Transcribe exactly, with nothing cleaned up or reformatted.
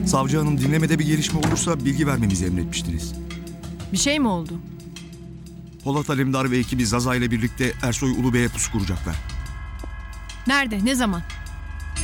Savcı hanım dinlemede bir gelişme olursa bilgi vermemizi emretmiştiniz. Bir şey mi oldu? Polat Alemdar ve ekibi Zaza ile birlikte Ersoy Ulubey'e pusu kuracaklar. Nerede? Ne zaman?